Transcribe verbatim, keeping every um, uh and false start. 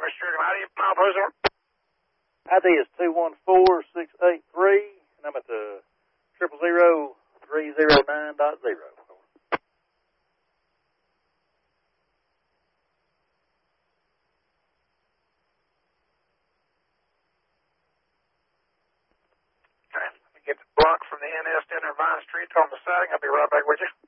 Mister Strickland. I D, mile, please, sir. I D is two one four six eight three, and I'm at the triple zero three zero nine dot zero. Okay, let me get the block from the N S down there, Vine Street on the siding. I'll be right back with you.